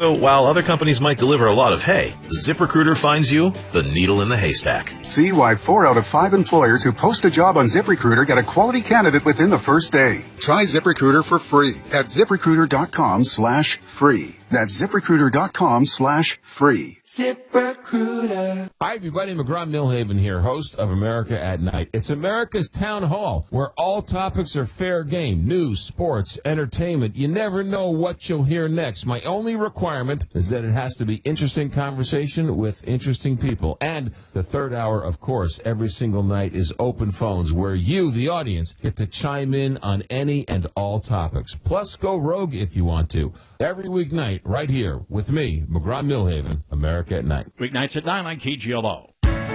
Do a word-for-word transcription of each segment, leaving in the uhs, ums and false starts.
So while other companies might deliver a lot of hay, ZipRecruiter finds you the needle in the haystack. See why four out of five employers who post a job on ZipRecruiter get a quality candidate within the first day. Try ZipRecruiter for free at ZipRecruiter.com slash free. That's ZipRecruiter.com slash free. ZipRecruiter. Hi, everybody. McGraw Millhaven here, host of America at Night. It's America's town hall, where all topics are fair game. News, sports, entertainment. You never know what you'll hear next. My only requirement is that it has to be interesting conversation with interesting people. And the third hour, of course, every single night is open phones, where you, the audience, get to chime in on any and all topics. Plus, go rogue if you want to. Every weeknight, right here with me, McGraw Millhaven, America at Night. Weeknights at nine on K G L O.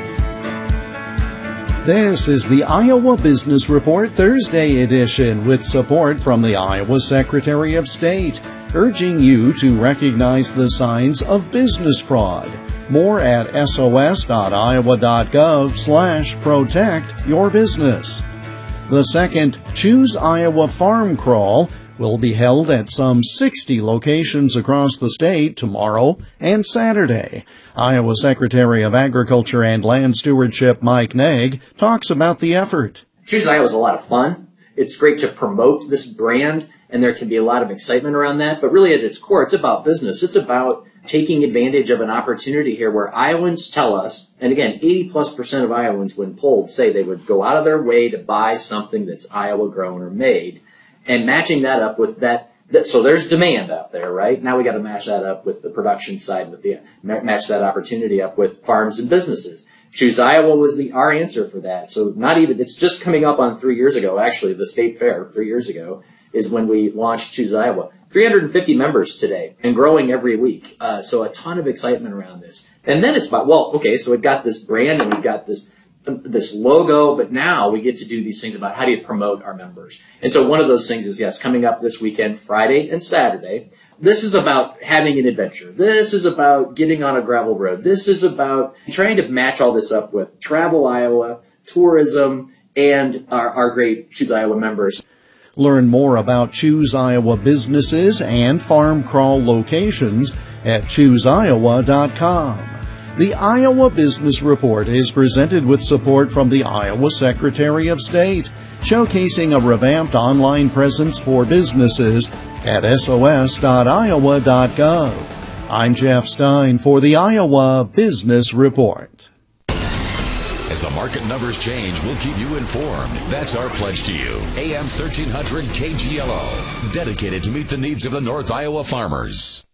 This is the Iowa Business Report Thursday edition with support from the Iowa Secretary of State, urging you to recognize the signs of business fraud. More at sos.iowa.gov slash protect your business. The second Choose Iowa Farm Crawl will be held at some sixty locations across the state tomorrow and Saturday. Iowa Secretary of Agriculture and Land Stewardship Mike Naig talks about the effort. Choose Iowa is a lot of fun. It's great to promote this brand, and there can be a lot of excitement around that. But really at its core, it's about business. It's about taking advantage of an opportunity here where Iowans tell us, and again, eighty plus percent of Iowans when polled say they would go out of their way to buy something that's Iowa grown or made. And matching that up with that, that, so there's demand out there, right? Now we got to match that up with the production side, with the match that opportunity up with farms and businesses. Choose Iowa was the our answer for that. So not even, it's just coming up on three years ago. Actually, the state fair three years ago is when we launched Choose Iowa. three hundred fifty members today and growing every week. Uh, so a ton of excitement around this. And then it's about, well, okay, so we've got this brand and we've got this this logo, but now we get to do these things about how do you promote our members. And so one of those things is, yes, coming up this weekend, Friday and Saturday. This is about having an adventure. This is about getting on a gravel road. This is about trying to match all this up with Travel Iowa, tourism, and our, our great Choose Iowa members. Learn more about Choose Iowa businesses and farm crawl locations at choose iowa dot com. The Iowa Business Report is presented with support from the Iowa Secretary of State, showcasing a revamped online presence for businesses at sos dot iowa dot gov. I'm Jeff Stein for the Iowa Business Report. As the market numbers change, we'll keep you informed. That's our pledge to you. A M thirteen hundred K G L O, dedicated to meet the needs of the North Iowa farmers.